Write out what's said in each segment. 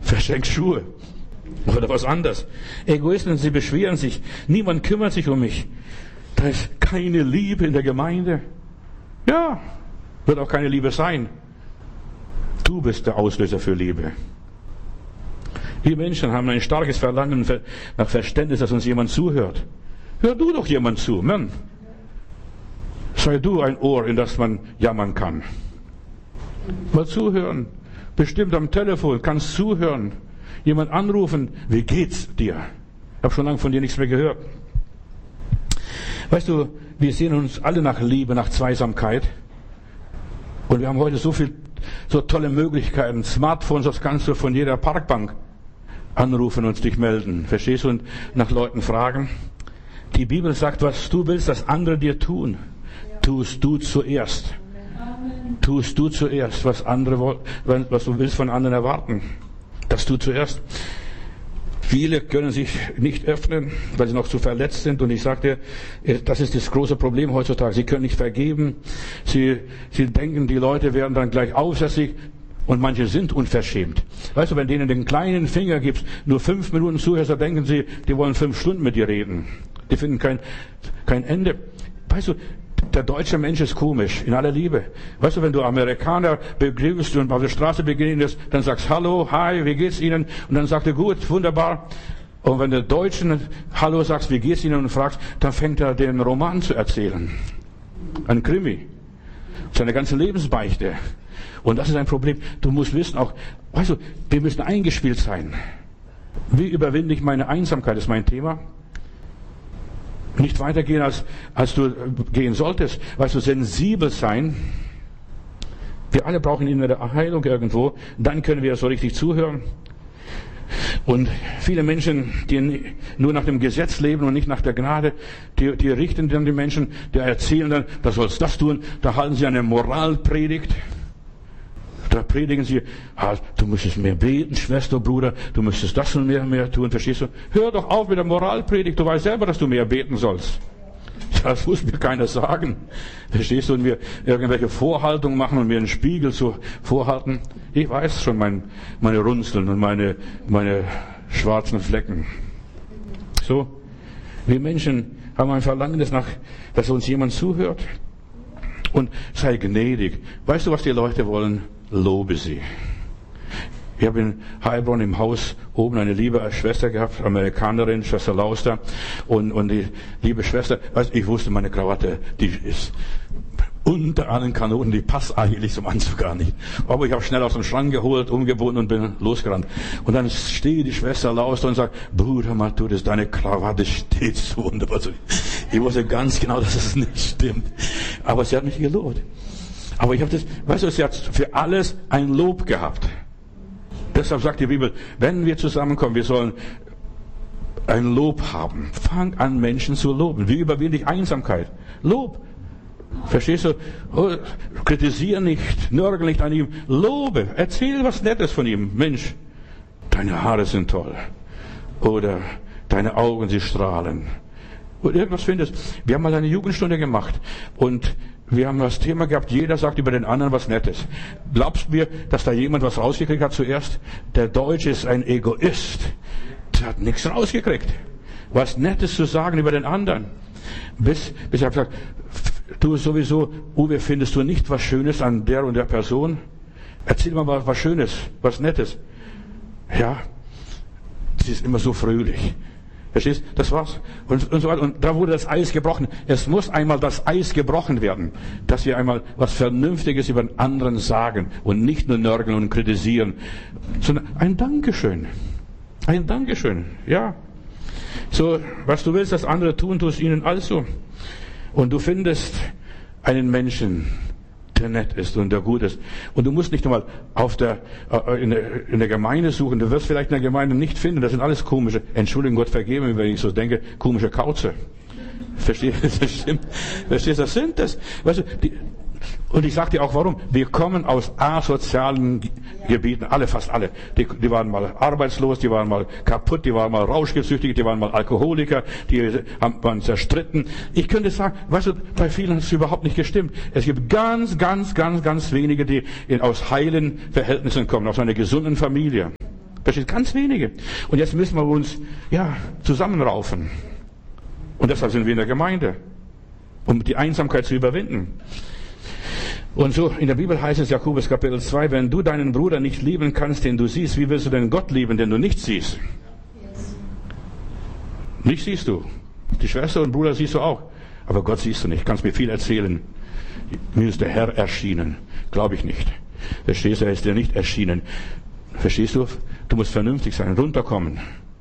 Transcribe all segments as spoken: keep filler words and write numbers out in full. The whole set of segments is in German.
Verschenkt Schuhe. Oder was anderes. Egoisten, sie beschweren sich. Niemand kümmert sich um mich. Da ist keine Liebe in der Gemeinde. Ja, wird auch keine Liebe sein. Du bist der Auslöser für Liebe. Wir Menschen haben ein starkes Verlangen nach Verständnis, dass uns jemand zuhört. Hör du doch jemand zu, Mann. Sei du ein Ohr, in das man jammern kann. Mal zuhören. Bestimmt am Telefon, kannst zuhören. Jemand anrufen, wie geht's dir? Ich habe schon lange von dir nichts mehr gehört. Weißt du, wir sehen uns alle nach Liebe, nach Zweisamkeit. Und wir haben heute so viel, so tolle Möglichkeiten. Smartphones, das kannst du von jeder Parkbank anrufen und dich melden. Verstehst du? Und nach Leuten fragen. Die Bibel sagt, was du willst, dass andere dir tun, tust du zuerst. Tust du zuerst, was andere, was du willst von anderen erwarten. Das tu zuerst. Viele können sich nicht öffnen, weil sie noch zu verletzt sind. Und ich sagte, das ist das große Problem heutzutage. Sie können nicht vergeben. Sie, sie denken, die Leute werden dann gleich aufsässig. Und manche sind unverschämt. Weißt du, wenn denen den kleinen Finger gibst, nur fünf Minuten zuhörst, dann denken sie, die wollen fünf Stunden mit dir reden. Die finden kein, kein Ende. Weißt du, der deutsche Mensch ist komisch, in aller Liebe. Weißt du, wenn du Amerikaner begrüßt und auf der Straße begegnest, dann sagst Hallo, hi, wie geht's Ihnen? Und dann sagt er, gut, wunderbar. Und wenn du Deutschen Hallo sagst, wie geht's Ihnen? Und fragst, dann fängt er den Roman zu erzählen. Ein Krimi. Seine ganze Lebensbeichte. Und das ist ein Problem. Du musst wissen auch, weißt du, wir müssen eingespielt sein. Wie überwinde ich meine Einsamkeit, ist mein Thema. Nicht weitergehen, als, als du gehen solltest. Weißt du, sensibel sein. Wir alle brauchen innere Heilung irgendwo. Dann können wir so richtig zuhören. Und viele Menschen, die nur nach dem Gesetz leben und nicht nach der Gnade, die, die richten dann die Menschen, die erzählen dann, da sollst das tun. Da halten sie eine Moralpredigt. Da predigen sie, ah, du müsstest mehr beten, Schwester, Bruder, du müsstest das und mehr, mehr tun, verstehst du? Hör doch auf mit der Moralpredigt, du weißt selber, dass du mehr beten sollst. Das muss mir keiner sagen. Verstehst du? Und wir irgendwelche Vorhaltungen machen und mir einen Spiegel zu vorhalten. Ich weiß schon mein, meine Runzeln und meine, meine schwarzen Flecken. So, wir Menschen haben ein Verlangen nach, dass uns jemand zuhört. Und sei gnädig. Weißt du, was die Leute wollen? Lobe sie. Ich habe in Heilbronn im Haus oben eine liebe Schwester gehabt, Amerikanerin, Schwester Lauster. Und, und die liebe Schwester, weißt, ich wusste, meine Krawatte, die ist unter allen Kanonen, die passt eigentlich zum Anzug gar nicht. Aber ich habe schnell aus dem Schrank geholt, umgebunden und bin losgerannt. Und dann steht die Schwester Lauster und sagt, Bruder Matthäus, deine Krawatte steht so wunderbar. Ich wusste ganz genau, dass es nicht stimmt. Aber sie hat mich gelobt. Aber ich habe das, weißt du, sie hat für alles ein Lob gehabt. Deshalb sagt die Bibel, wenn wir zusammenkommen, wir sollen ein Lob haben. Fang an, Menschen zu loben. Wie überwinde ich Einsamkeit? Lob. Verstehst du? Oh, kritisiere nicht, nörgel nicht an ihm. Lobe. Erzähl was Nettes von ihm. Mensch, deine Haare sind toll. Oder deine Augen, sie strahlen. Oder irgendwas findest. Wir haben mal eine Jugendstunde gemacht. Und wir haben das Thema gehabt, jeder sagt über den anderen was Nettes. Glaubst du mir, dass da jemand was rausgekriegt hat zuerst? Der Deutsche ist ein Egoist. Der hat nichts rausgekriegt. Was Nettes zu sagen über den anderen. Bis, bis ich habe gesagt, du sowieso, Uwe, findest du nicht was Schönes an der und der Person? Erzähl mal was, was Schönes, was Nettes. Ja, sie ist immer so fröhlich. Verstehst? Das war's. Und, und so weiter. Und da wurde das Eis gebrochen. Es muss einmal das Eis gebrochen werden, dass wir einmal was Vernünftiges über den anderen sagen und nicht nur nörgeln und kritisieren, sondern ein Dankeschön. Ein Dankeschön. Ja. So, was du willst, dass andere tun, tust ihnen also. Und du findest einen Menschen, der nett ist und der gut ist. Und du musst nicht einmal auf der, in der, in der Gemeinde suchen. Du wirst vielleicht in der Gemeinde nicht finden. Das sind alles komische, Entschuldigung, Gott vergebe mir, wenn ich so denke, komische Kauze. Verstehst du? Das stimmt. Verstehst du? Das sind das. Weißt du, die, und ich sage dir auch warum. Wir kommen aus asozialen Gebieten, alle, fast alle. Die, die waren mal arbeitslos, die waren mal kaputt, die waren mal rauschgesüchtig, die waren mal Alkoholiker, die haben, waren zerstritten. Ich könnte sagen, weißt du, bei vielen hat es überhaupt nicht gestimmt. Es gibt ganz, ganz, ganz, ganz wenige, die in, aus heilen Verhältnissen kommen, aus einer gesunden Familie. Versteht? Ganz wenige. Und jetzt müssen wir uns, ja, zusammenraufen. Und deshalb sind wir in der Gemeinde, um die Einsamkeit zu überwinden. Und so, in der Bibel heißt es, Jakobus Kapitel zwei, wenn du deinen Bruder nicht lieben kannst, den du siehst, wie willst du denn Gott lieben, den du nicht siehst? Yes. Nicht siehst du. Die Schwester und Bruder siehst du auch. Aber Gott siehst du nicht. Kannst mir viel erzählen. Mir ist der Herr erschienen. Glaube ich nicht. Verstehst du, er ist dir nicht erschienen. Verstehst du? Du musst vernünftig sein, runterkommen.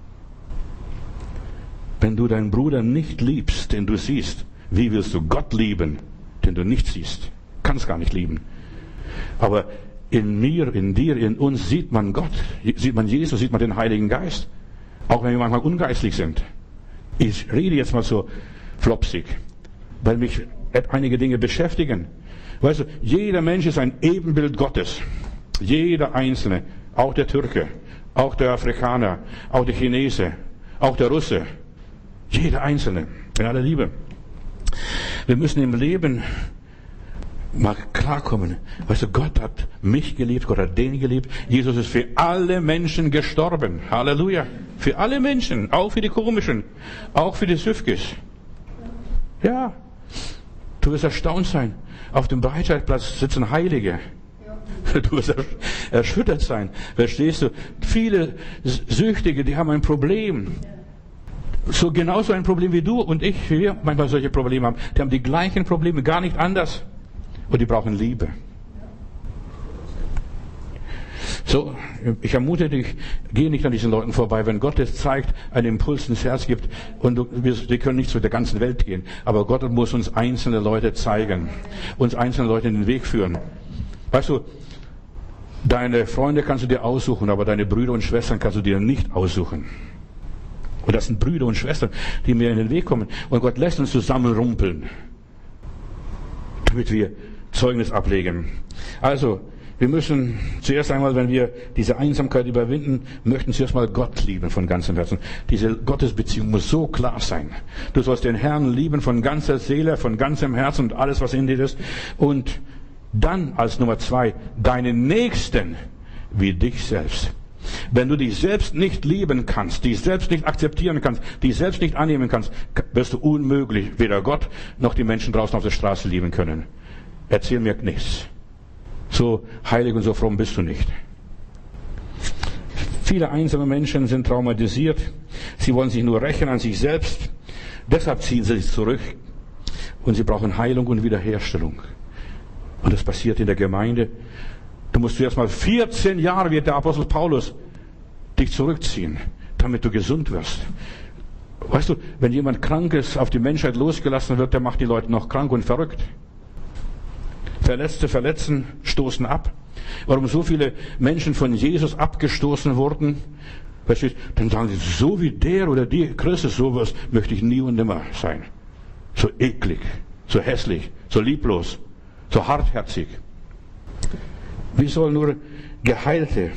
Wenn du deinen Bruder nicht liebst, den du siehst, wie willst du Gott lieben, den du nicht siehst? Kannst gar nicht lieben. Aber in mir, in dir, in uns sieht man Gott, sieht man Jesus, sieht man den Heiligen Geist. Auch wenn wir manchmal ungeistlich sind. Ich rede jetzt mal so flopsig, weil mich einige Dinge beschäftigen. Weißt du, jeder Mensch ist ein Ebenbild Gottes. Jeder Einzelne. Auch der Türke, auch der Afrikaner, auch der Chinese, auch der Russe. Jeder Einzelne. In aller Liebe. Wir müssen im Leben mal klarkommen. Weißt du, Gott hat mich geliebt, Gott hat den geliebt. Jesus ist für alle Menschen gestorben. Halleluja. Für alle Menschen. Auch für die Komischen. Auch für die Süfkis. Ja. Du wirst erstaunt sein. Auf dem Breitscheidplatz sitzen Heilige. Du wirst erschüttert sein. Verstehst du? Viele Süchtige, die haben ein Problem. So genauso ein Problem wie du und ich, wie wir manchmal solche Probleme haben. Die haben die gleichen Probleme, gar nicht anders. Und die brauchen Liebe. So, ich ermute dich, geh nicht an diesen Leuten vorbei. Wenn Gott es zeigt, einen Impuls ins Herz gibt, und du, wir, wir können nicht zu der ganzen Welt gehen, aber Gott muss uns einzelne Leute zeigen, uns einzelne Leute in den Weg führen. Weißt du, deine Freunde kannst du dir aussuchen, aber deine Brüder und Schwestern kannst du dir nicht aussuchen. Und das sind Brüder und Schwestern, die mir in den Weg kommen. Und Gott lässt uns zusammenrumpeln, damit wir Zeugnis ablegen. Also, wir müssen zuerst einmal, wenn wir diese Einsamkeit überwinden, möchten zuerst mal Gott lieben von ganzem Herzen. Diese Gottesbeziehung muss so klar sein. Du sollst den Herrn lieben von ganzer Seele, von ganzem Herzen und alles, was in dir ist. Und dann als Nummer zwei, deinen Nächsten wie dich selbst. Wenn du dich selbst nicht lieben kannst, dich selbst nicht akzeptieren kannst, dich selbst nicht annehmen kannst, wirst du unmöglich weder Gott noch die Menschen draußen auf der Straße lieben können. Erzähl mir nichts. So heilig und so fromm bist du nicht. Viele einsame Menschen sind traumatisiert. Sie wollen sich nur rächen an sich selbst. Deshalb ziehen sie sich zurück. Und sie brauchen Heilung und Wiederherstellung. Und das passiert in der Gemeinde. Du musst zuerst mal vierzehn Jahre, wie der Apostel Paulus, dich zurückziehen, damit du gesund wirst. Weißt du, wenn jemand krank ist, auf die Menschheit losgelassen wird, der macht die Leute noch krank und verrückt. Verletzte verletzen, stoßen ab. Warum so viele Menschen von Jesus abgestoßen wurden, verstehst du? Dann sagen sie, so wie der oder die Christus, sowas möchte ich nie und nimmer sein. So eklig, so hässlich, so lieblos, so hartherzig. Wir sollen nur Geheilte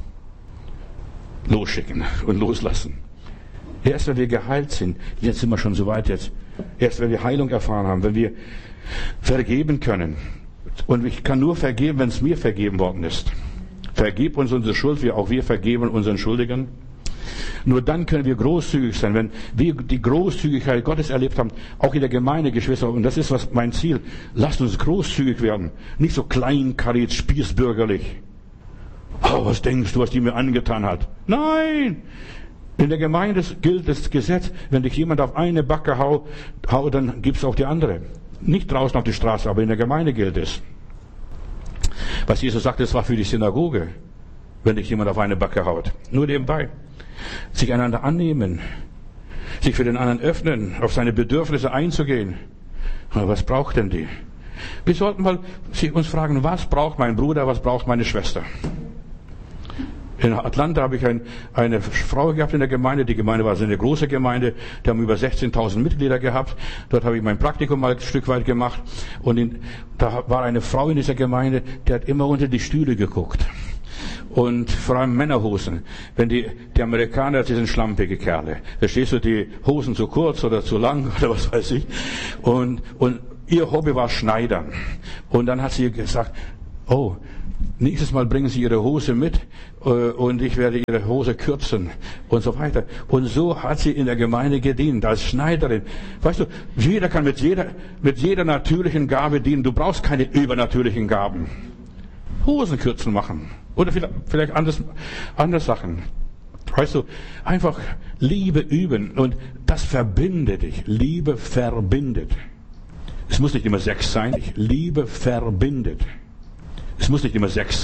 losschicken und loslassen. Erst wenn wir geheilt sind, jetzt sind wir schon so weit jetzt, erst wenn wir Heilung erfahren haben, wenn wir vergeben können. Und ich kann nur vergeben, wenn es mir vergeben worden ist. Vergib uns unsere Schuld, wie auch wir vergeben unseren Schuldigen. Nur dann können wir großzügig sein, wenn wir die Großzügigkeit Gottes erlebt haben, auch in der Gemeinde, Geschwister, und das ist was mein Ziel. Lasst uns großzügig werden, nicht so kleinkariert, spießbürgerlich. Oh, was denkst du, was die mir angetan hat? Nein! In der Gemeinde gilt das Gesetz, wenn dich jemand auf eine Backe haut, hau, dann gibst du auch die andere. Nicht draußen auf die Straße, aber in der Gemeinde gilt es. Was Jesus sagte, das war für die Synagoge, wenn dich jemand auf eine Backe haut. Nur nebenbei. Sich einander annehmen, sich für den anderen öffnen, auf seine Bedürfnisse einzugehen. Aber was braucht denn die? Wir sollten mal uns fragen, was braucht mein Bruder, was braucht meine Schwester? In Atlanta habe ich ein, eine Frau gehabt in der Gemeinde. Die Gemeinde war so eine große Gemeinde. Die haben über sechzehntausend Mitglieder gehabt. Dort habe ich mein Praktikum mal ein Stück weit gemacht. Und in, da war eine Frau in dieser Gemeinde, die hat immer unter die Stühle geguckt. Und vor allem Männerhosen. Wenn die, die Amerikaner, die sind schlampige Kerle. Verstehst du, die Hosen zu kurz oder zu lang oder was weiß ich. Und, und ihr Hobby war Schneidern. Und dann hat sie gesagt, oh, nächstes Mal bringen Sie Ihre Hose mit äh, und ich werde Ihre Hose kürzen und so weiter. Und so hat sie in der Gemeinde gedient, als Schneiderin. Weißt du, jeder kann mit jeder, mit jeder natürlichen Gabe dienen. Du brauchst keine übernatürlichen Gaben. Hosen kürzen machen. Oder vielleicht, vielleicht anders, andere Sachen. Weißt du, einfach Liebe üben und das verbindet dich. Liebe verbindet. Es muss nicht immer Sex sein. Liebe verbindet. Es muss nicht immer Sex sein.